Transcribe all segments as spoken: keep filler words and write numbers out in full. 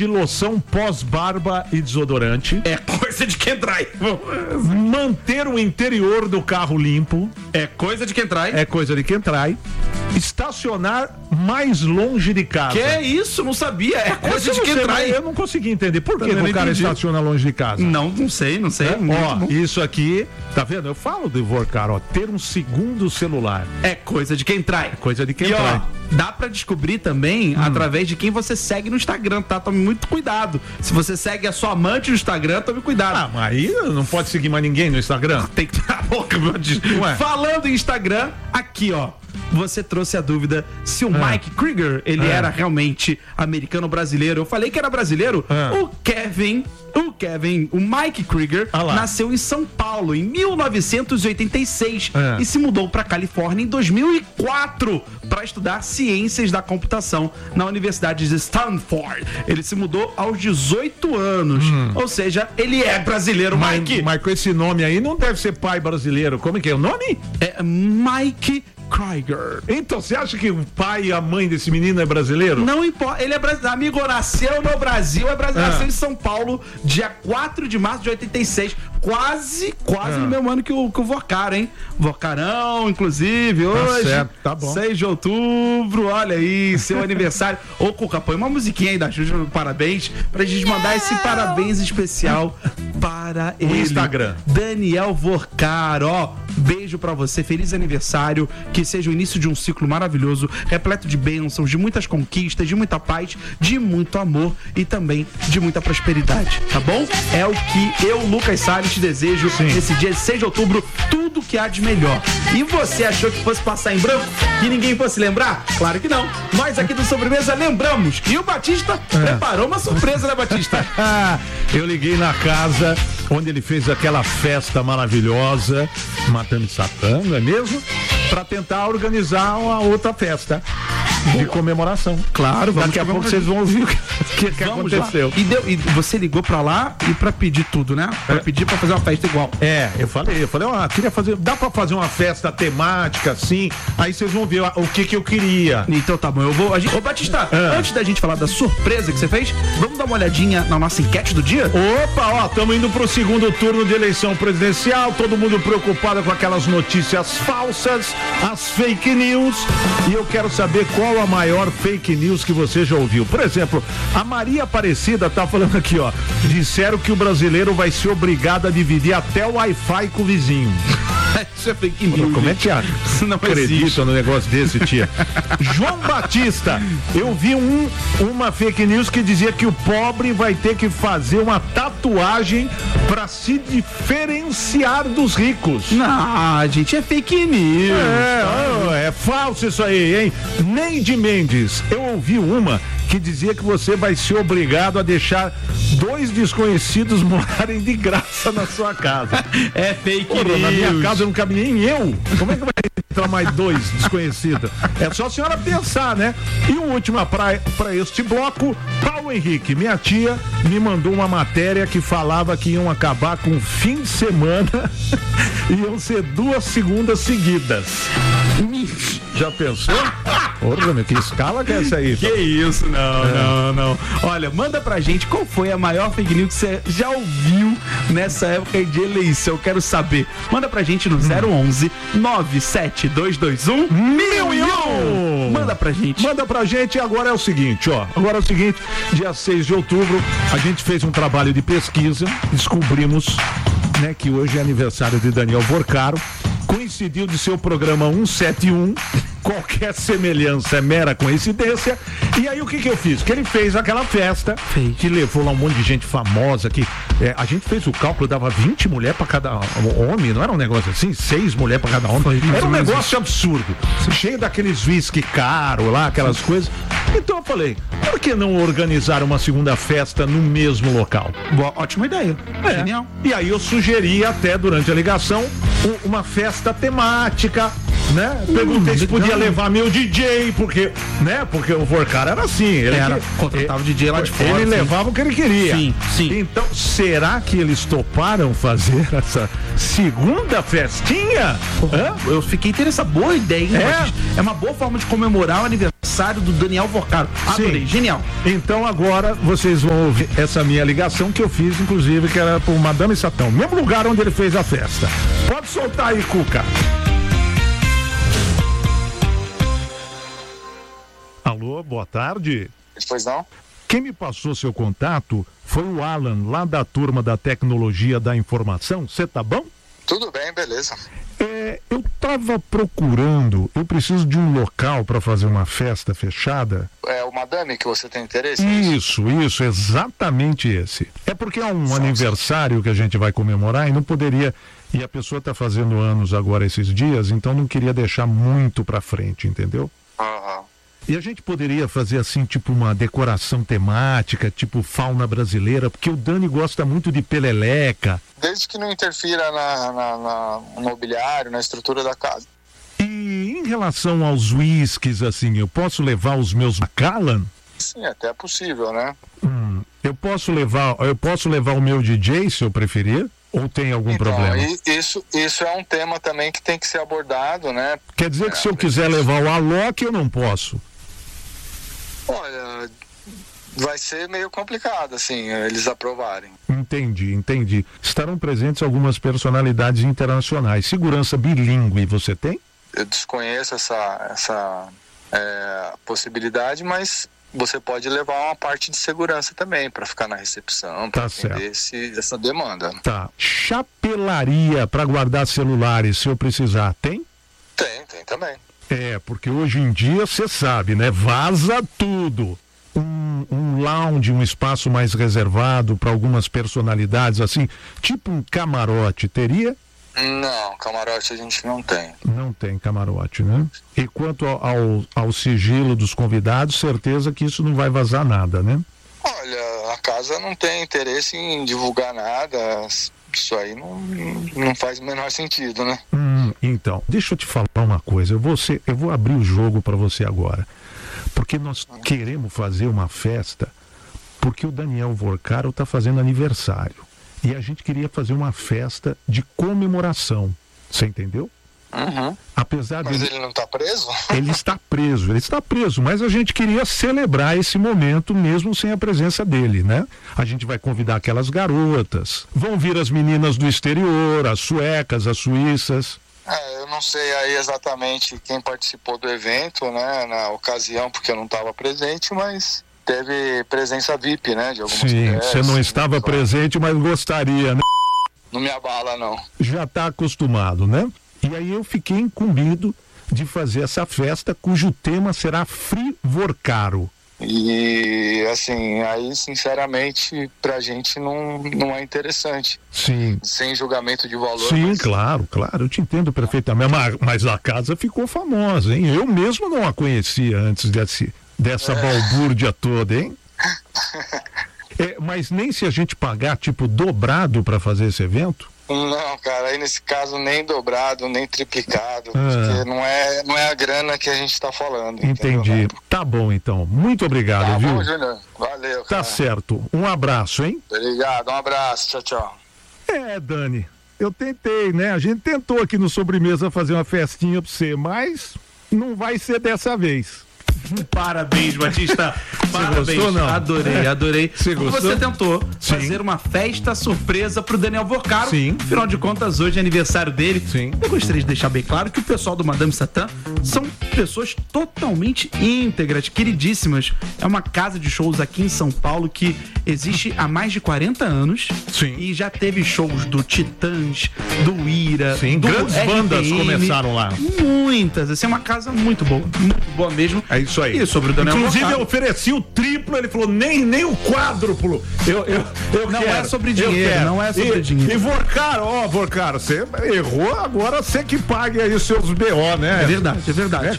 de loção pós-barba e desodorante. É coisa de quem trai. Manter o interior do carro limpo. É coisa de quem trai. É coisa de quem trai. Estacionar mais longe de casa. Que é isso? Não sabia. É coisa Essa de quem você- trai. Eu não consegui entender. Por que Também o não cara entendi. estaciona longe de casa? Não, não sei, não sei. É, Muito ó, bom. isso aqui, tá vendo? Eu falo do Ivorcar, ó, ter um segundo celular. É coisa de quem trai. Coisa de quem e, trai. ó, dá pra descobrir também através de quem você segue no Instagram, tá? Tome muito cuidado. Se você segue a sua amante no Instagram, tome cuidado. Ah, mas aí não pode seguir mais ninguém no Instagram? Tem que ter a boca, meu Deus. Ué. Falando em Instagram, aqui, ó. Você trouxe a dúvida se o É. Mike Krieger, ele É. era realmente americano brasileiro. Eu falei que era brasileiro. É. O Kevin, o Kevin, o Mike Krieger, Ah lá. nasceu em São Paulo em mil novecentos e oitenta e seis É. e se mudou para Califórnia em dois mil e quatro para estudar ciências da computação na Universidade de Stanford. Ele se mudou aos dezoito anos. Ou seja, ele é brasileiro, Mas, Mike. mas com esse nome aí não deve ser pai brasileiro. Como é que é o nome? É Mike Krieger. Então, você acha que o pai e a mãe desse menino é brasileiro? Não importa, ele é brasileiro. Amigo, nasceu no Brasil, é brasileiro. Ah. Nasceu em São Paulo, dia quatro de março de oitenta e seis. Quase, quase Ah. no mesmo ano que o, que o Vocar, hein? Vocarão, inclusive, hoje. certo, tá bom. seis de outubro, olha aí, seu aniversário. Ô, Cuca, põe uma musiquinha aí da Xuxa, parabéns, pra gente mandar esse parabéns especial para ele. Instagram. Daniel Vorcar, ó, beijo pra você, feliz aniversário, que seja o início de um ciclo maravilhoso, repleto de bênçãos, de muitas conquistas, de muita paz, de muito amor e também de muita prosperidade, tá bom? É o que eu, Lucas Salles, te desejo nesse dia de seis de outubro, tudo que há de melhor. E você achou que fosse passar em branco? Que ninguém fosse lembrar? Claro que não. Nós aqui do Sobremesa lembramos. E o Batista preparou uma surpresa, né, Batista? Ah, eu liguei na casa onde ele fez aquela festa maravilhosa, Matando Satã, não é mesmo? Pra tentar organizar uma outra festa de comemoração. Claro, vamos Daqui a pouco comemorar. vocês vão ouvir o que, que Vamos lá. aconteceu. E, deu- e você ligou pra lá e pra pedir tudo, né? Pra pedir pra fazer uma festa igual. É, eu falei, eu falei, ó, queria fazer, dá pra fazer uma festa temática assim, aí vocês vão ver o que que eu queria. Então tá bom, eu vou. A gente, ô Batista, Ah. antes da gente falar da surpresa que você fez, vamos dar uma olhadinha na nossa enquete do dia? Opa, ó, estamos indo pro segundo turno de eleição presidencial, todo mundo preocupado com aquelas notícias falsas, as fake news, e eu quero saber qual a maior fake news que você já ouviu. Por exemplo, a Maria Aparecida tá falando aqui, ó, disseram que o brasileiro vai ser obrigado a dividir até o Wi-Fi com o vizinho. Isso é fake news. Como é que é? Isso não Acredita existe. no negócio desse, tia? João Batista, eu vi um, uma fake news que dizia que o pobre vai ter que fazer uma tatuagem pra se diferenciar dos ricos. Não, gente, é fake news. É, ó, é falso isso aí, hein? Neide Mendes, eu ouvi uma que dizia que você vai ser obrigado a deixar dois desconhecidos morarem de graça na sua casa. É fake Porra, news. na minha casa não cabe nem eu. Como é que vai entrar mais dois desconhecidos? É só a senhora pensar, né? E o último para este bloco, Paulo Henrique, minha tia, me mandou uma matéria que falava que iam acabar com o fim de semana e iam ser duas segundas seguidas. Já pensou? Porra, meu, que escala que é essa aí? Que isso, não, não, não. Olha, manda pra gente qual foi a maior fake news que você já ouviu nessa época de eleição. Eu quero saber. Manda pra gente no zero onze nove sete dois dois um mil e um. Manda pra gente. Manda pra gente. Agora é o seguinte, ó. Agora é o seguinte, dia seis de outubro, a gente fez um trabalho de pesquisa, descobrimos, né, que hoje é aniversário de Daniel Vorcaro. Coincidiu de ser o programa cento e setenta e um. Qualquer semelhança é mera coincidência. E aí o que que eu fiz? Que ele fez aquela festa, Fez. que levou lá um monte de gente famosa, que é, a gente fez o cálculo, dava vinte mulheres pra cada homem, não era um negócio assim? Seis mulheres pra cada homem. Foi mais Era um ou menos negócio absurdo. Cheio daqueles whisky caro lá, aquelas coisas. Então eu falei, por que não organizar uma segunda festa no mesmo local? Boa, ótima ideia. É. Genial. E aí eu sugeri até durante a ligação u- uma festa temática né? Perguntei hum, se podia levar meu D J, porque, né? Porque o Vorcara era assim. Ele era, que, contratava o D J lá de fora. Ele sim. levava o que ele queria. Sim, sim. Então, será que eles toparam fazer essa segunda festinha? Hã? Eu fiquei interessado. Boa ideia, hein, é? Batista? É uma boa forma de comemorar o aniversário do Daniel Vorcaro. Adorei, genial. Então agora vocês vão ouvir essa minha ligação que eu fiz, inclusive, que era por Madame Satã, mesmo lugar onde ele fez a festa. Pode soltar aí, Cuca. Alô, boa tarde. Pois não? Quem me passou seu contato foi o Alan, lá da turma da tecnologia da informação. Você tá bom? Tudo bem, beleza. É, eu tava procurando, eu preciso de um local para fazer uma festa fechada. É o Madame que você tem interesse? Isso, isso, exatamente esse. É porque é um Sim. aniversário que a gente vai comemorar e não poderia, e a pessoa tá fazendo anos agora esses dias, então não queria deixar muito pra frente, entendeu? Aham. E a gente poderia fazer assim, tipo uma decoração temática, tipo fauna brasileira, porque o Dani gosta muito de peleleca. Desde que não interfira na, na, na, no mobiliário, na estrutura da casa. E em relação aos whiskies, assim, eu posso levar os meus Macallan? Sim, até é possível, né? Hum, eu posso levar, eu posso levar o meu D J, se eu preferir? Ou tem algum então, problema? Isso, isso é um tema também que tem que ser abordado, né? Quer dizer que é, se eu quiser levar o Alok, eu não posso? Olha, vai ser meio complicado, assim, eles aprovarem. Entendi, entendi. Estarão presentes algumas personalidades internacionais. Segurança bilíngue, você tem? Eu desconheço essa, essa é, possibilidade, mas você pode levar uma parte de segurança também, para ficar na recepção, para tá atender esse, essa demanda. Tá. Chapelaria para guardar celulares, se eu precisar, tem? Tem, tem também. É, porque hoje em dia, você sabe, né? Vaza tudo. Um, um lounge, um espaço mais reservado para algumas personalidades, assim, tipo um camarote, teria? Não, camarote a gente não tem. Não tem camarote, né? E quanto ao, ao, ao sigilo dos convidados, certeza que isso não vai vazar nada, né? Olha, a casa não tem interesse em divulgar nada. Isso aí não, não faz o menor sentido, né? Hum, então, deixa eu te falar uma coisa. Eu vou, ser, eu vou abrir o jogo para você agora. Porque nós uhum. queremos fazer uma festa porque o Daniel Vorcaro está fazendo aniversário. E a gente queria fazer uma festa de comemoração. Você entendeu? Uhum. Apesar mas dele... ele não está preso? Ele está preso, ele está preso, mas a gente queria celebrar esse momento mesmo sem a presença dele, né? A gente vai convidar aquelas garotas, vão vir as meninas do exterior, as suecas, as suíças. É, eu não sei aí exatamente quem participou do evento, né, na ocasião, porque eu não estava presente, mas teve presença V I P, né, de algumas Sim, mulheres. você não estava só... presente, mas gostaria, né? Não me abala, não. Já está acostumado, né? E aí eu fiquei incumbido de fazer essa festa cujo tema será Free Vorcaro. E assim, aí sinceramente pra gente não, não é interessante. Sim. Sem julgamento de valor. Sim, mas... claro, claro, eu te entendo perfeitamente. Mas, mas a casa ficou famosa, hein? Eu mesmo não a conhecia antes desse, dessa é. balbúrdia toda, hein? É, mas nem se a gente pagar tipo dobrado pra fazer esse evento? Não, cara, aí nesse caso nem dobrado, nem triplicado, ah. porque não é, não é a grana que a gente tá falando. Entendi. Entendeu? Tá bom, então. Muito obrigado, tá viu? Bom, Júnior. Valeu, Tá cara. certo. Um abraço, hein? Obrigado, um abraço. Tchau, tchau. É, Dani, eu tentei, né? A gente tentou aqui no Sobremesa fazer uma festinha pra você, mas não vai ser dessa vez. Parabéns, Batista. Parabéns. Você gostou, não? Adorei, adorei. Você gostou? Você tentou Sim. fazer uma festa surpresa pro Daniel Vorcaro. Sim. Afinal de contas, hoje é aniversário dele. Sim. Eu gostaria de deixar bem claro que o pessoal do Madame Satã são pessoas totalmente íntegras, queridíssimas. É uma casa de shows aqui em São Paulo que existe há mais de quarenta anos. Sim. E já teve shows do Titãs, do Ira, Sim, do grandes R P M, bandas começaram lá. Muitas. Assim, é uma casa muito boa. Muito boa mesmo. É isso aí. E sobre o Daniel Inclusive, Vorcaro, eu ofereci o triplo, ele falou, nem, nem o quádruplo. Eu, eu, eu não quero, é sobre dinheiro, não é sobre e, dinheiro. E Vorcaro, ó, Vorcaro, você errou, agora você que pague aí os seus B O, né? É verdade, é verdade. É,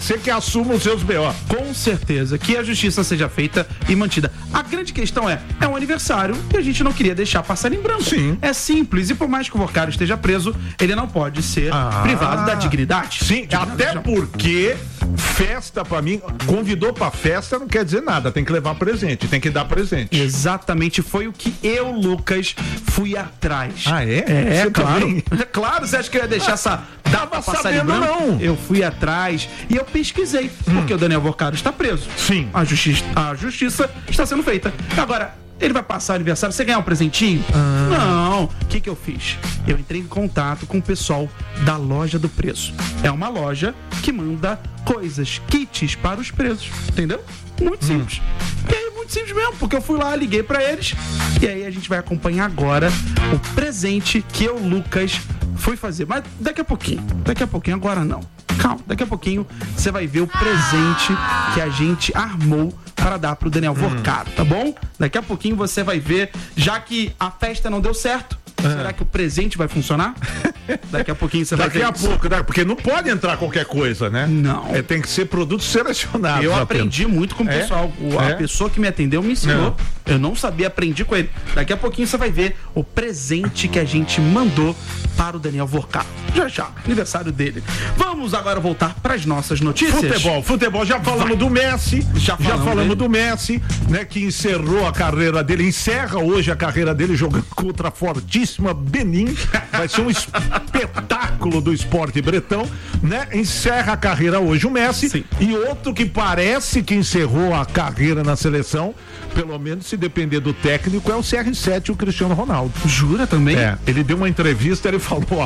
que ser que assuma os seus B O. Com certeza, que a justiça seja feita e mantida. A grande questão é, é um aniversário e a gente não queria deixar passar em branco. Sim. É simples, e por mais que o Vorcaro esteja preso, ele não pode ser Ah. privado da dignidade. Sim, até porque festa pra mim, convidou pra festa não quer dizer nada, tem que levar presente, tem que dar presente. Exatamente, foi o que eu, Lucas, fui atrás. Ah, é? É, Você claro. também? É claro, você acha que eu ia deixar essa data Tava passar sabendo, em branco? não. Eu fui atrás e eu pesquisei, porque o Daniel Vorcaro está preso. Sim. A justiça, a justiça está sendo feita. Agora, ele vai passar o aniversário, você ganhar um presentinho? Não. O que que eu fiz? Eu entrei em contato com o pessoal da Loja do Preso. É uma loja que manda coisas, kits para os presos, entendeu? Muito simples. E aí, muito simples mesmo, porque eu fui lá, liguei pra eles, e aí a gente vai acompanhar agora o presente que eu, Lucas, fui fazer. Mas daqui a pouquinho, daqui a pouquinho, agora não. Calma, daqui a pouquinho você vai ver o presente que a gente armou para dar pro Daniel Vorcaro, tá bom? Daqui a pouquinho você vai ver, já que a festa não deu certo, será que o presente vai funcionar? Daqui a pouquinho você vai Daqui ver a isso. pouco, né? Porque não pode entrar qualquer coisa, né? Não. É, tem que ser produto selecionado. Eu apenas. aprendi muito com o É? pessoal. O- A É? pessoa que me atendeu me ensinou. Não. Eu não sabia, aprendi com ele. Daqui a pouquinho você vai ver o presente que a gente mandou para o Daniel Vorcaro. Já já, aniversário dele. Vamos agora voltar para as nossas notícias. Futebol, futebol, já falamos do Messi, Já já falamos falamos, dele. do Messi, né, que encerrou a carreira dele, encerra hoje a carreira dele jogando contra a fortíssima Benin, vai ser um espetáculo do esporte bretão, né, encerra a carreira hoje o Messi. Sim. E outro que parece que encerrou a carreira na seleção, pelo menos se depender do técnico, é o C R sete, o Cristiano Ronaldo. Jura também? É, ele deu uma entrevista, ele falou, ó,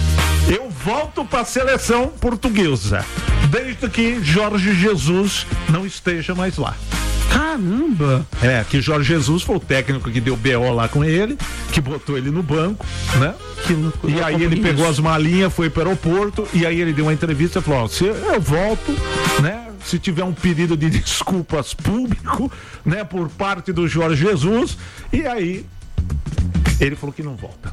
eu volto para a seleção portuguesa, desde que Jorge Jesus não esteja mais lá. Caramba! É, que Jorge Jesus foi o técnico que deu B O lá com ele, que botou ele no banco, né? Que loucura. E aí ele pegou as malinhas, foi para o aeroporto, e aí ele deu uma entrevista e falou, ó, se eu volto, né? Se tiver um pedido de desculpas público, né, por parte do Jorge Jesus, e aí ele falou que não volta.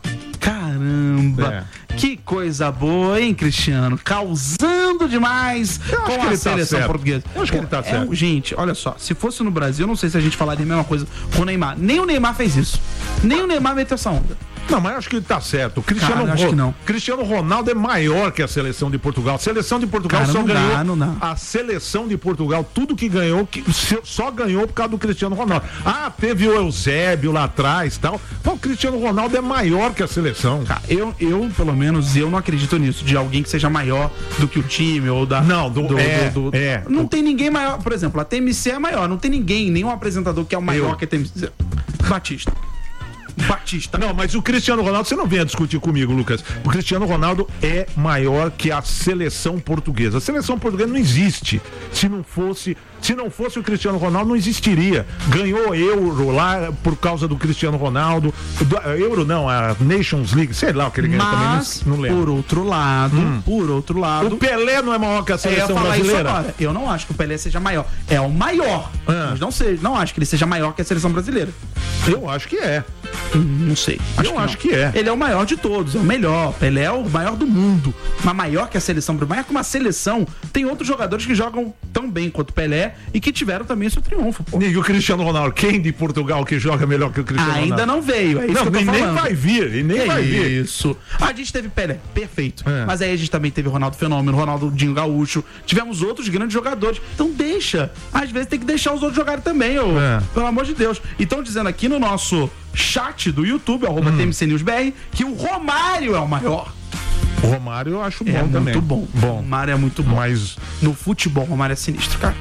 Caramba! Que coisa boa, hein, Cristiano? Causando demais Eu acho com que a ele tá seleção certo. portuguesa. Eu acho que ele tá É certo. um- gente, olha só, se fosse no Brasil, eu não sei se a gente falaria a mesma coisa com o Neymar. Nem o Neymar fez isso. Nem o Neymar meteu essa onda. Não, mas eu acho que ele tá certo. O Cristiano, Cara, eu acho Ro- que não. Cristiano Ronaldo é maior que a seleção de Portugal. A seleção de Portugal Cara, só não ganhou. dá, não dá. A seleção de Portugal, tudo que ganhou, que se- só ganhou por causa do Cristiano Ronaldo. Ah, teve o Eusébio lá atrás e tal. Mas o Cristiano Ronaldo é maior que a seleção. Cara, eu, eu, pelo menos, eu não acredito nisso, de alguém que seja maior do que o time ou da. Não, do- é, é. Não tem ninguém maior. Por exemplo, a T M C é maior, não tem ninguém, nenhum apresentador que é o maior Eu. que a T M C. Batista. Batista. Não, mas o Cristiano Ronaldo, você não venha discutir comigo, Lucas. O Cristiano Ronaldo é maior que a seleção portuguesa. A seleção portuguesa não existe. Se não fosse, se não fosse o Cristiano Ronaldo, não existiria. Ganhou Euro lá por causa do Cristiano Ronaldo. Do, Euro não, a Nations League, sei lá o que ele ganhou Mas, também, não, não lembro. por outro lado, por outro lado. O Pelé não é maior que a Eu ia seleção falar isso brasileira? agora. Eu não acho que o Pelé seja maior. É o maior. Ah. Mas não sei, não acho que ele seja maior que a seleção brasileira. Eu acho que é. Não sei. Eu não. acho que é. Ele é o maior de todos, é o melhor. Pelé é o maior do mundo. Mas maior que a seleção, maior que uma seleção. Tem outros jogadores que jogam tão bem quanto o Pelé e que tiveram também seu triunfo, pô. E o Cristiano Ronaldo, quem de Portugal que joga melhor que o Cristiano Ainda Ronaldo? não veio, é isso Não, que eu tô nem, nem falando. vai vir, e nem Que vai vir. isso. A gente teve Pelé, perfeito. É. Mas aí a gente também teve Ronaldo Fenômeno, Ronaldo Dinho Gaúcho. Tivemos outros grandes jogadores. Então deixa. Às vezes tem que deixar os outros jogarem também, ô. É. Pelo amor de Deus. E estão dizendo aqui no nosso chat do YouTube, arroba Hum. T M C News B R, que o Romário é o maior. O Romário eu acho bom É também. muito bom. O Bom, Romário é muito bom. mas No futebol, o Romário é sinistro, cara.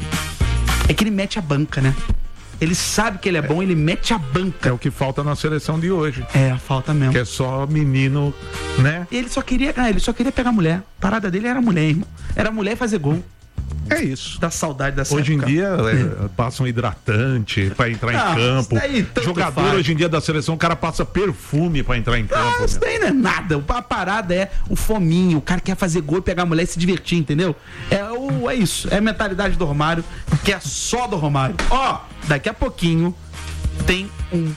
É que ele mete a banca, né? Ele sabe que ele é bom, ele mete a é banca. o que falta na seleção de hoje. É, a falta mesmo. Que é só menino, né? Ele só queria, ah, ele só queria pegar mulher. A parada dele era mulher, irmão. Era mulher e fazer gol. É isso. Dá saudade dessa Hoje em época. dia é, passa um hidratante pra entrar Ah, em campo. isso daí tanto Jogador faz. hoje em dia da seleção, o cara passa perfume pra entrar em campo. Ah, isso meu. daí não é nada. A parada é o fominho. O cara quer fazer gol, pegar a mulher e se divertir, entendeu? É, o, é isso. É a mentalidade do Romário, que é só do Romário. Ó, daqui a pouquinho tem um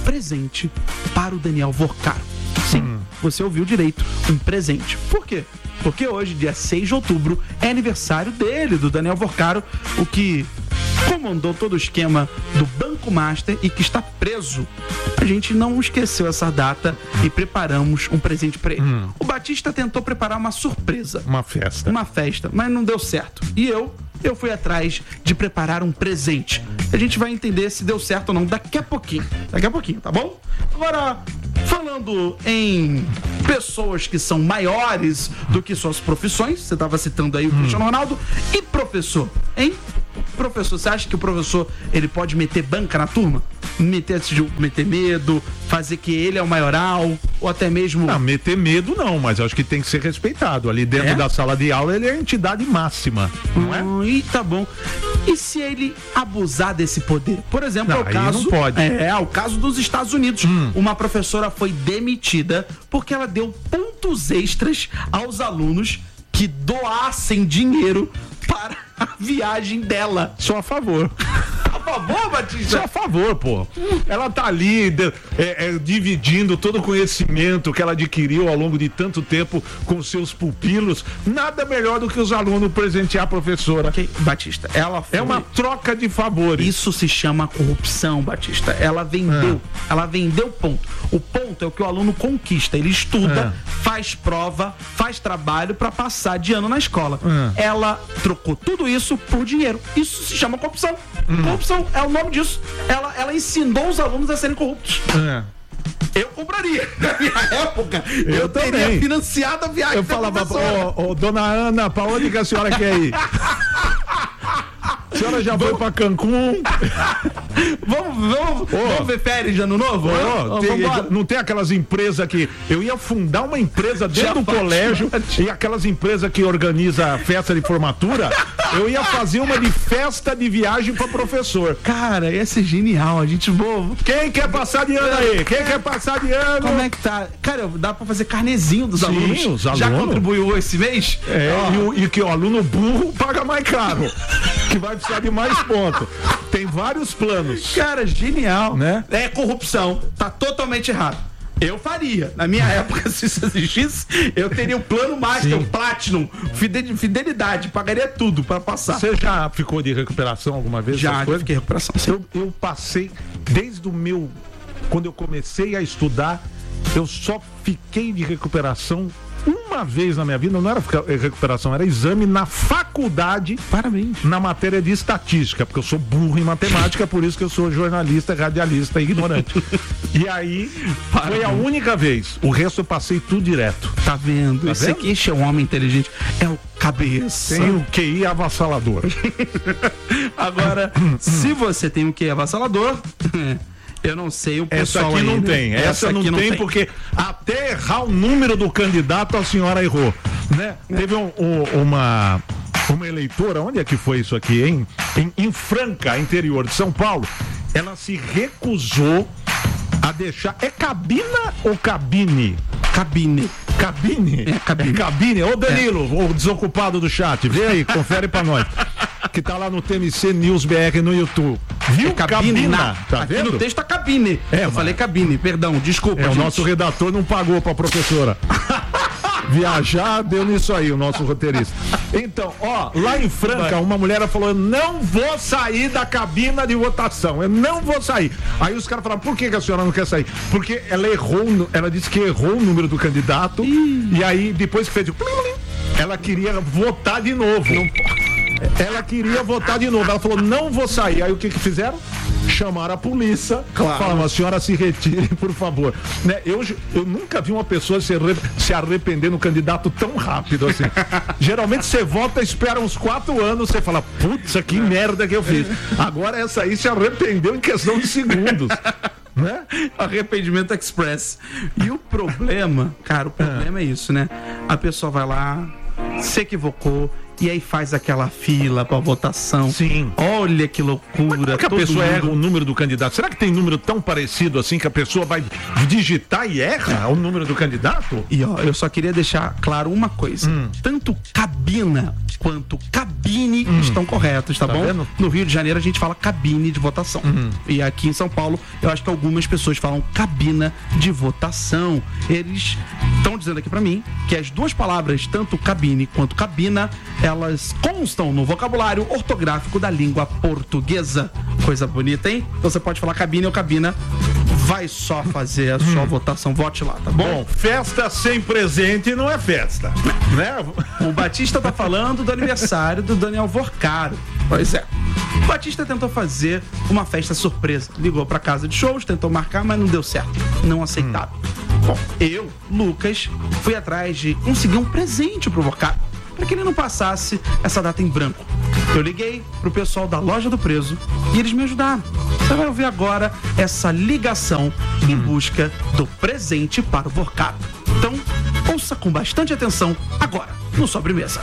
presente para o Daniel Vorcaro. Sim, Hum. você ouviu direito. Um presente. Por quê? Porque hoje, dia seis de outubro, é aniversário dele, do Daniel Vorcaro, o que comandou todo o esquema do Banco Master e que está preso. A gente não esqueceu essa data e preparamos um presente para ele. Hum. O Batista tentou preparar uma surpresa. Uma festa. Uma festa, mas não deu certo. E eu, eu fui atrás de preparar um presente. A gente vai entender se deu certo ou não daqui a pouquinho. Daqui a pouquinho, tá bom? Agora, falando em pessoas que são maiores do que suas profissões, você estava citando aí o hum. Cristiano Ronaldo, e professor, hein? Professor, você acha que o professor ele pode meter banca na turma? Meter, meter medo, fazer que ele é o maioral, ou até mesmo... Não, meter medo não, mas eu acho que tem que ser respeitado. Ali dentro é? da sala de aula ele é a entidade máxima, não é? Hum, e tá bom. E se ele abusar desse poder? Por exemplo, não, é o caso... não pode. É, é o caso dos Estados Unidos. Hum. Uma professora foi demitida porque ela deu pontos extras aos alunos que doassem dinheiro para a viagem dela. Sou a favor. A favor, Batista? Sou a favor, pô. Ela tá ali de, é, é, dividindo todo o conhecimento que ela adquiriu ao longo de tanto tempo com seus pupilos. Nada melhor do que os alunos presentear a professora. Okay. Batista, ela foi... É uma troca de favores. Isso se chama corrupção, Batista. Ela vendeu. É. Ela vendeu ponto. O ponto é o que o aluno conquista. Ele estuda, é. faz prova, faz trabalho para passar de ano na escola. É. Ela trocou tudo isso por dinheiro. Isso se chama corrupção. Hum. Corrupção é o nome disso. Ela, ela ensinou os alunos a serem corruptos. É. Eu compraria. Na minha época, eu, eu teria também. financiado a viagem. Eu falava, ô, ô, dona Ana, pra onde que a senhora quer ir? A senhora já vamos... foi pra Cancún? vamos, vamos, oh. vamos ver férias de ano novo? Oh, oh, tem, não tem aquelas empresas que... Eu ia fundar uma empresa dentro já do colégio e aquelas empresas que organizam a festa de formatura, eu ia fazer uma de festa de viagem pra professor. Cara, ia ser genial, a gente boa. Quem quer passar de ano aí? Quem quer passar de ano? Como é que tá? Cara, dá pra fazer carnezinho dos Sim, alunos. Os alunos. Já contribuiu esse mês? É, oh. e, o, e que o aluno burro paga mais caro. Que vai precisar de mais pontos. Tem vários planos. Cara, genial. Né? É corrupção. Tá totalmente errado. Eu faria. Na minha época, se isso existisse, eu teria um plano master, um platinum, fidelidade, pagaria tudo pra passar. Você já ficou de recuperação alguma vez? Já, já fiquei de recuperação. Eu, eu passei, desde o meu... Quando eu comecei a estudar, eu só fiquei de recuperação uma vez na minha vida. Não era recuperação, era exame na faculdade. Parabéns. Na matéria de estatística, porque eu sou burro em matemática, por isso que eu sou jornalista, radialista e ignorante. E aí, Parabéns. Foi a única vez. O resto eu passei tudo direto. Tá vendo? Tá Esse vendo? aqui é um homem inteligente. É o cabeça. Tem o Q I avassalador. Agora, se você tem o Q I avassalador... Eu não sei, o pessoal Essa aqui aí, não né? tem, essa, essa não, não tem, tem porque até errar o número do candidato a senhora errou, né? É. Teve um, um, uma, uma eleitora, onde é que foi isso aqui, hein? Em, em Franca, interior de São Paulo, ela se recusou a deixar, é cabina ou cabine? Cabine. Cabine? É cabine. É cabine. Ô Danilo, é. o desocupado do chat, vê aí, confere pra nós. Que tá lá no T M C News B R no YouTube. Viu? É cabine, cabina. Tá Aqui vendo? no texto tá cabine. É, eu mas... falei cabine, perdão, desculpa. É, gente. O nosso redator não pagou pra professora. Viajar, deu nisso aí, o nosso roteirista. Então, ó, lá em Franca, uma mulher falou: eu não vou sair da cabina de votação, eu não vou sair. Aí os caras falaram: por que, que a senhora não quer sair? Porque ela errou, ela disse que errou o número do candidato. Ih. E aí, depois que fez o plim, plim, ela queria votar de novo. Não... Ela queria votar de novo. Ela falou: não vou sair. Aí o que que fizeram? Chamaram a polícia. Claro. Falaram: a senhora se retire, por favor. Né? Eu, eu nunca vi uma pessoa se, re, se arrepender no candidato tão rápido assim. Geralmente você vota, espera uns quatro anos, você fala: putz, que merda que eu fiz. Agora essa aí se arrependeu em questão de segundos. Né? Arrependimento express. E o problema, cara, o problema é, é isso, né? A pessoa vai lá, se equivocou, e aí faz aquela fila pra votação. Sim. Olha que loucura. Mas como que a pessoa mundo... erra o número do candidato? Será que tem número tão parecido assim que a pessoa vai digitar e erra o número do candidato? E ó, eu só queria deixar claro uma coisa. Hum. Tanto cabina quanto cabine cabine hum. estão corretas, tá, tá bom? Vendo? No Rio de Janeiro a gente fala cabine de votação. Hum. E aqui em São Paulo, eu acho que algumas pessoas falam cabina de votação. Eles estão dizendo aqui pra mim que as duas palavras, tanto cabine quanto cabina, elas constam no vocabulário ortográfico da língua portuguesa. Coisa bonita, hein? Então você pode falar cabine ou cabina. Vai só fazer a sua hum. votação, vote lá, tá bom? Bom, festa sem presente não é festa, né? O Batista tá falando do aniversário do Daniel Vorcaro. Pois é. O Batista tentou fazer uma festa surpresa. Ligou pra casa de shows, tentou marcar, mas não deu certo. Não aceitaram. Hum. Bom, eu, Lucas, fui atrás de conseguir um presente pro Vorcaro, para que ele não passasse essa data em branco. Eu liguei pro pessoal da Loja do Preso e eles me ajudaram. Você vai ouvir agora essa ligação em busca do presente para o Vorcaro. Então, ouça com bastante atenção agora no Sobremesa.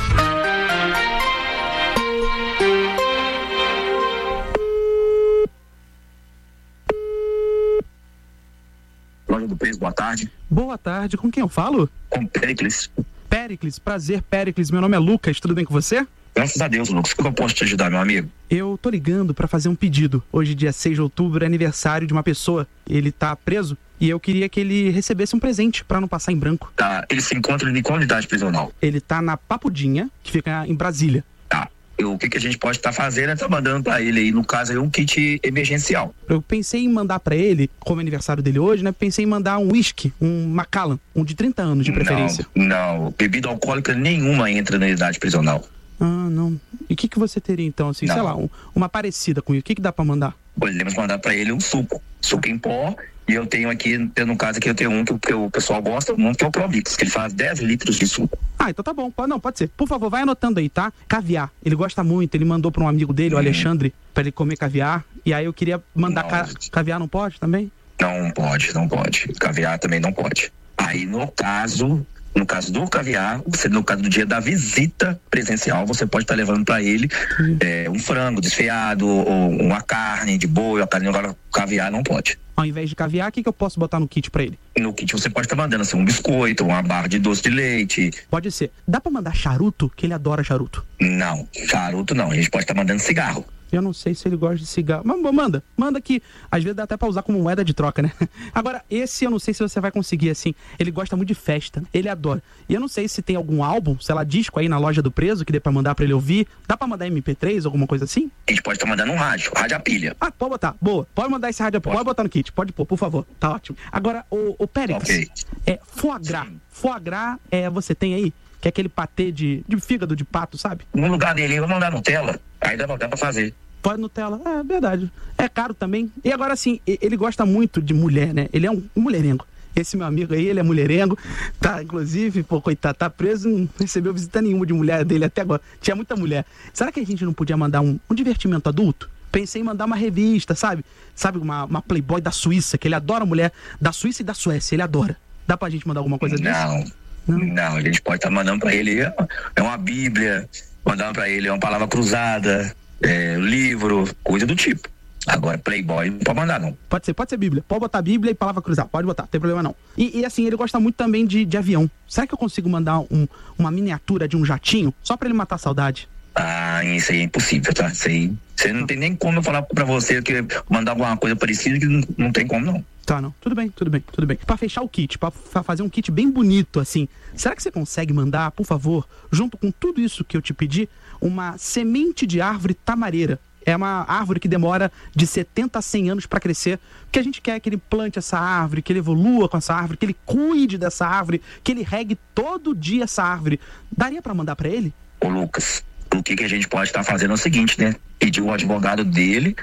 Loja do Preso, boa tarde. Boa tarde, com quem eu falo? Com Péricles. Péricles, prazer, Péricles. Meu nome é Lucas, tudo bem com você? Graças a Deus, Lucas. Como eu posso te ajudar, meu amigo? Eu tô ligando pra fazer um pedido. Hoje, dia seis de outubro, é aniversário de uma pessoa. Ele tá preso e eu queria que ele recebesse um presente pra não passar em branco. Tá, ele se encontra em qual unidade prisional? Ele tá na Papudinha, que fica em Brasília. Tá. Eu, o que, que a gente pode estar tá fazendo é tá mandando pra ele aí, no caso aí, um kit emergencial. Eu pensei em mandar pra ele, como é aniversário dele hoje, né? Pensei em mandar um whisky, um Macallan, um de trinta anos de preferência. Não, não. Bebida alcoólica nenhuma entra na unidade prisional. Ah, não. E o que, que você teria então, assim, não. sei lá, um, uma parecida com isso? O que, que dá pra mandar? Podemos mandar pra ele um suco. Suco em pó. E eu tenho aqui, no caso aqui, eu tenho um que, que o pessoal gosta muito, que é o Provix, que ele faz dez litros de suco. Ah, então tá bom. Não, pode ser. Por favor, vai anotando aí, tá? Caviar. Ele gosta muito, ele mandou pra um amigo dele, hum. o Alexandre, pra ele comer caviar. E aí eu queria mandar ca... caviar, não pode também? Não pode, não pode. Caviar também não pode. Aí, no caso... No caso do caviar, você, no caso do dia da visita presencial, você pode estar tá levando para ele uhum. é, um frango desfiado, ou uma carne de boi, a carne agora caviar não pode. Ao invés de caviar, o que, que eu posso botar no kit para ele? No kit você pode estar tá mandando assim, um biscoito, uma barra de doce de leite. Pode ser. Dá para mandar charuto? Que ele adora charuto. Não, charuto não. A gente pode estar tá mandando cigarro. Eu não sei se ele gosta de cigarro. Mas manda, manda que às vezes dá até pra usar como moeda de troca, né? Agora, esse eu não sei se você vai conseguir, assim. Ele gosta muito de festa, ele adora. E eu não sei se tem algum álbum, sei lá, disco aí na Loja do Preso que dê pra mandar pra ele ouvir. Dá pra mandar M P três, alguma coisa assim? A gente pode estar tá mandando um rádio, rádio a pilha. Ah, pode botar, boa. Pode mandar esse rádio a pilha, pode botar no kit, pode pôr, por favor. Tá ótimo. Agora, o, o Périx, okay. é foie gras. Sim. Foie gras, é, você tem aí? Que é aquele patê de, de fígado de pato, sabe? No lugar dele, eu vou mandar Nutella. Aí dá, dá pra fazer. Pode Nutella, é verdade. É caro também. E agora, assim, ele gosta muito de mulher, né? Ele é um mulherengo. Esse meu amigo aí, ele é mulherengo. Tá, inclusive, pô, coitado, tá preso, não recebeu visita nenhuma de mulher dele até agora. Tinha muita mulher. Será que a gente não podia mandar um, um divertimento adulto? Pensei em mandar uma revista, sabe? Sabe, uma, uma Playboy da Suíça, que ele adora mulher da Suíça e da Suécia, ele adora. Dá pra gente mandar alguma coisa disso? Não, não, não, a gente pode estar tá mandando pra ele, é uma bíblia, mandando pra ele é uma palavra cruzada, é, livro, coisa do tipo. Agora, Playboy não pode mandar, não. Pode ser, pode ser Bíblia. Pode botar Bíblia e palavra cruzada. Pode botar, não tem problema não. E, e assim, ele gosta muito também de, de avião. Será que eu consigo mandar um, uma miniatura de um jatinho? Só pra ele matar a saudade? Ah, isso aí é impossível, tá? Isso aí, isso aí não tem nem como eu falar pra você que mandar alguma coisa parecida que não, não tem como, não. Tá, não. Tudo bem, tudo bem, tudo bem. Pra fechar o kit, pra, pra fazer um kit bem bonito, assim, será que você consegue mandar, por favor, junto com tudo isso que eu te pedi, uma semente de árvore tamareira? É uma árvore que demora de setenta a cem anos para crescer, porque a gente quer que ele plante essa árvore, que ele evolua com essa árvore, que ele cuide dessa árvore, que ele regue todo dia essa árvore. Daria para mandar para ele? Ô Lucas, o que, que a gente pode estar fazendo é o seguinte, né? Pedir o advogado dele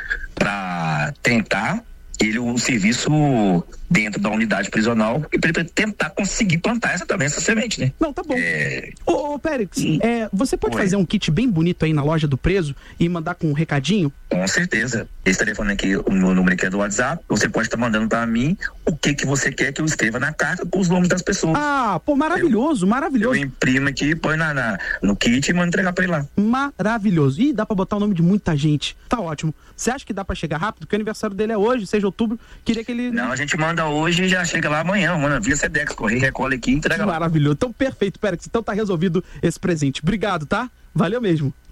para tentar ele o serviço dentro da unidade prisional e para ele tentar conseguir plantar essa também, essa semente, né? Não, tá bom. É... Ô, ô Périx, é, você pode Oi. fazer um kit bem bonito aí na Loja do Preso e mandar com um recadinho? Com certeza. Esse telefone aqui, o meu número aqui é do WhatsApp, você pode estar mandando para mim o que que você quer que eu escreva na carta com os nomes das pessoas. Ah, pô, maravilhoso, eu, maravilhoso. Eu imprimo aqui, põe na, na, no kit e mando entregar para ele lá. Maravilhoso. Ih, dá para botar o nome de muita gente. Tá ótimo. Você acha que dá para chegar rápido? Porque o aniversário dele é hoje, seis de outubro. Queria que ele... Não, a gente manda hoje e já chega lá amanhã, mano, via Sedex, correr, recolhe aqui e entrega lá. Maravilhoso. Então, perfeito, Périx. Então tá resolvido esse presente. Obrigado, tá? Valeu mesmo.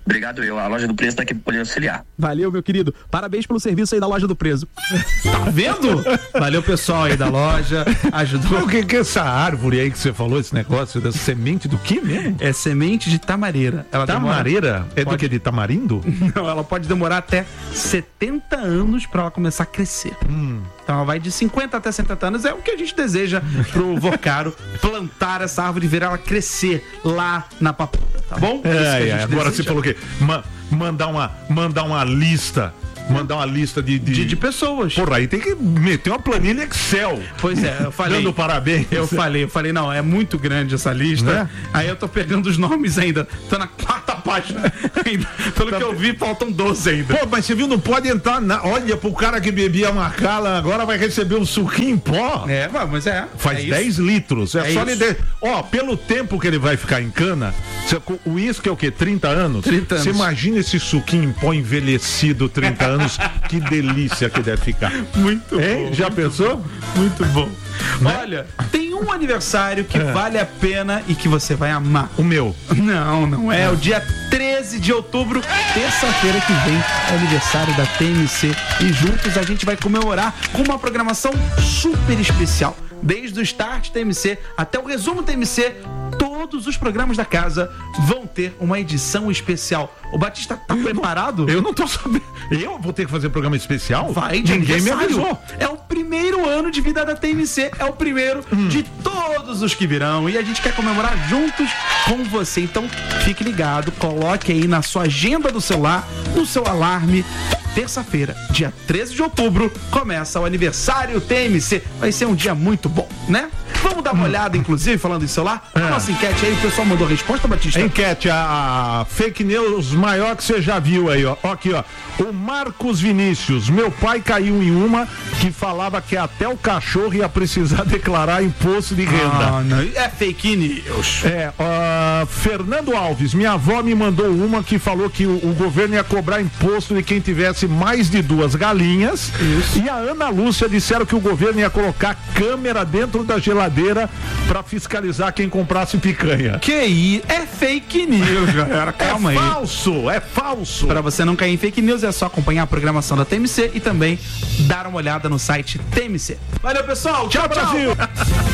Obrigado eu. A Loja do Preço tá aqui para poder auxiliar. Valeu, meu querido. Parabéns pelo serviço aí da Loja do Preso. Tá vendo? Valeu, pessoal aí da loja. Ajudou. O que, que é essa árvore aí que você falou, esse negócio da semente do que mesmo? É semente de tamareira. Ela Tamareira? demora... É pode... do que? De tamarindo? Não, ela pode demorar até setenta anos pra ela começar a crescer. Hum. Então ela vai de cinquenta até setenta anos. É o que a gente deseja pro Vocaro, plantar essa árvore e ver ela crescer lá na papoula, tá bom? É, é. Agora deseja. você falou o quê? Ma mandar, uma, mandar uma lista. Mandar uma lista de, de... de, de pessoas. Porra, aí tem que meter uma planilha Excel. Pois é, eu falei. Dando parabéns. Eu falei, eu falei, não, é muito grande essa lista. Né? Aí eu tô pegando os nomes ainda. Tô na quarta página. Ainda. Pelo Tá que eu vi, faltam doze ainda. Pô, mas você viu, não pode entrar na... Olha, pro cara que bebia Macallan, agora vai receber um suquinho em pó. É, mas é. Faz é dez litros. É, É só isso. lhe de... Ó, pelo tempo que ele vai ficar em cana, você- o uísque é o quê? trinta anos? trinta anos. Você imagina esse suquinho em pó envelhecido, trinta anos, que delícia que deve ficar. Muito Hein? bom. Já pensou? Muito bom. Olha, tem um aniversário que É. vale a pena e que você vai amar. O meu. Não, não é. O dia treze de outubro, terça-feira que vem, é aniversário da T M C. E juntos a gente vai comemorar com uma programação super especial. Desde o Start T M C até o Resumo T M C, todos os programas da casa vão ter uma edição especial. O Batista tá preparado? Eu não tô sabendo. Eu vou ter que fazer programa especial? Vai, de Ninguém me aniversário. avisou. É o primeiro ano de vida da T M C, é o primeiro Hum. de todos os que virão. E a gente quer comemorar juntos com você. Então, fique ligado, coloque aí na sua agenda do celular, no seu alarme. Terça-feira, dia treze de outubro, começa o aniversário T M C. Vai ser um dia muito bom, né? Vamos dar uma olhada, inclusive, falando em celular? A É. nossa enquete aí, o pessoal mandou a resposta, Batista? Enquete, a, a fake news maior que você já viu aí, ó. Ó, aqui, ó. O Marcos Vinícius. Meu pai caiu em uma que falava que até o cachorro ia precisar declarar imposto de renda. Ah, não. É fake news. É, ó, Fernando Alves, minha avó me mandou uma que falou que o, o governo ia cobrar imposto de quem tivesse mais de duas galinhas. Isso. E a Ana Lúcia disseram que o governo ia colocar câmera dentro da geladeira pra fiscalizar quem comprasse picanha. Que aí é fake news, galera. Calma é aí. falso, é falso. Para você não cair em fake news, é só acompanhar a programação da T M C e também dar uma olhada no site T M C. Valeu, pessoal. Tchau, Tchau, Brasil. tchau.